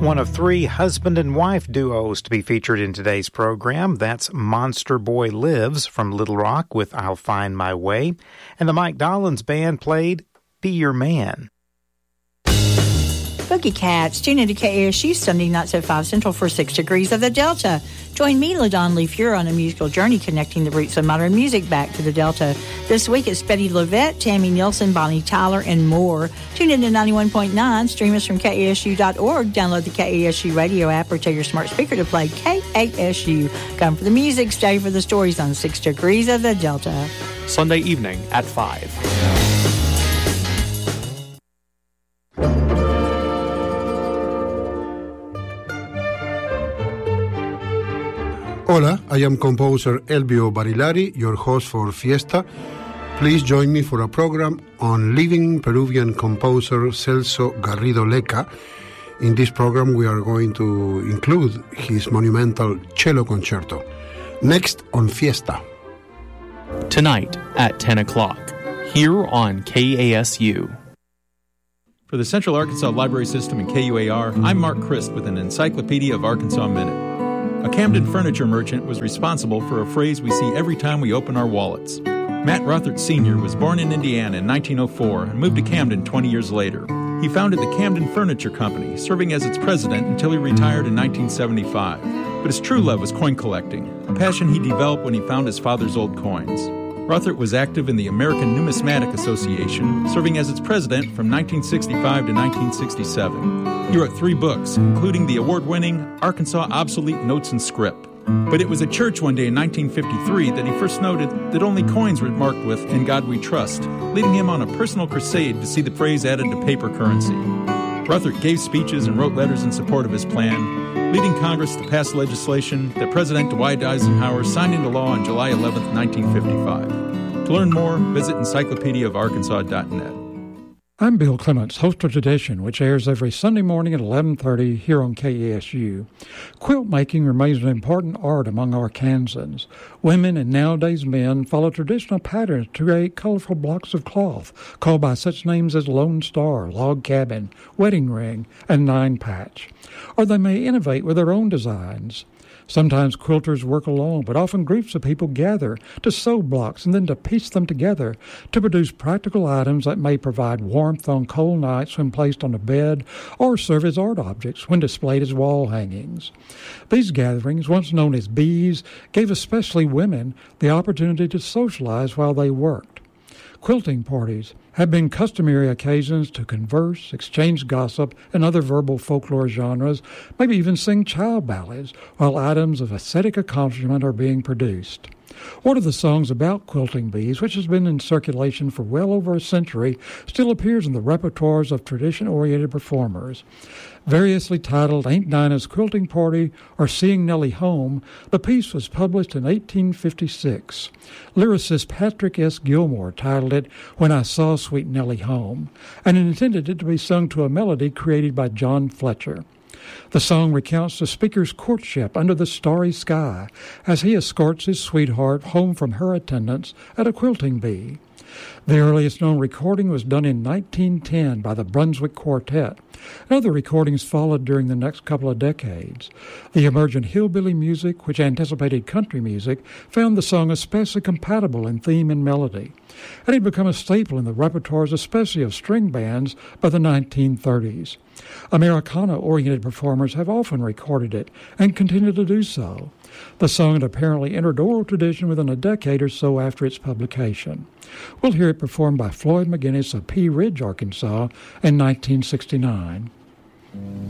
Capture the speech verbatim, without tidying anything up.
One of three husband and wife duos to be featured in today's program. That's Monster Boy Lives from Little Rock with I'll Find My Way. And the Mike Dollins Band played Be Your Man. Boogie Cats, tune into K A S U Sunday nights at five Central for Six Degrees of the Delta. Join me, LaDon Lee Fuhrer, on a musical journey connecting the roots of modern music back to the Delta. This week it's Betty Lovette, Tammy Nielsen, Bonnie Tyler, and more. Tune in to ninety-one point nine, stream us from K A S U dot org, download the K A S U radio app, or tell your smart speaker to play K A S U. Come for the music, stay for the stories on Six Degrees of the Delta. Sunday evening at five. Hola, I am composer Elvio Barilari, your host for Fiesta. Please join me for a program on living Peruvian composer Celso Garrido Leca. In this program, we are going to include his monumental cello concerto. Next on Fiesta. Tonight at ten o'clock, here on K A S U. For the Central Arkansas Library System and K U A R, I'm Mark Christ with an Encyclopedia of Arkansas Minute. A Camden furniture merchant was responsible for a phrase we see every time we open our wallets. Matt Rothert Senior was born in Indiana in nineteen oh four and moved to Camden twenty years later. He founded the Camden Furniture Company, serving as its president until he retired in nineteen seventy-five. But his true love was coin collecting, a passion he developed when he found his father's old coins. Rothert was active in the American Numismatic Association, serving as its president from nineteen sixty-five to nineteen sixty-seven. He wrote three books, including the award-winning Arkansas Obsolete Notes and Script. But it was at church one day in nineteen fifty-three that he first noted that only coins were marked with "In God We Trust," leading him on a personal crusade to see the phrase added to paper currency. Rothert gave speeches and wrote letters in support of his plan, leading Congress to pass legislation that President Dwight Eisenhower signed into law on July eleventh, nineteen fifty-five. To learn more, visit encyclopedia of arkansas dot net. I'm Bill Clements, host of Tradition, which airs every Sunday morning at eleven thirty here on K A S U. Quilt making remains an important art among Arkansans. Women and nowadays men follow traditional patterns to create colorful blocks of cloth, called by such names as Lone Star, Log Cabin, Wedding Ring, and Nine Patch. Or they may innovate with their own designs. Sometimes quilters work alone, but often groups of people gather to sew blocks and then to piece them together to produce practical items that may provide warmth on cold nights when placed on a bed or serve as art objects when displayed as wall hangings. These gatherings, once known as bees, gave especially women the opportunity to socialize while they worked. Quilting parties have been customary occasions to converse, exchange gossip, and other verbal folklore genres, maybe even sing child ballads, while items of aesthetic accomplishment are being produced. One of the songs about quilting bees, which has been in circulation for well over a century, still appears in the repertoires of tradition-oriented performers. Variously titled Ain't Dinah's Quilting Party or Seeing Nellie Home, the piece was published in eighteen fifty-six. Lyricist Patrick S. Gilmore titled it When I Saw Sweet Nellie Home, and intended it to be sung to a melody created by John Fletcher. The song recounts the speaker's courtship under the starry sky as he escorts his sweetheart home from her attendance at a quilting bee. The earliest known recording was done in nineteen ten by the Brunswick Quartet. And other recordings followed during the next couple of decades. The emergent hillbilly music, which anticipated country music, found the song especially compatible in theme and melody. And it had become a staple in the repertoires, especially of string bands, by the nineteen thirties. Americana-oriented performers have often recorded it and continue to do so. The song had apparently entered oral tradition within a decade or so after its publication. We'll hear it performed by Floyd McGinnis of Pea Ridge, Arkansas, in nineteen sixty-nine.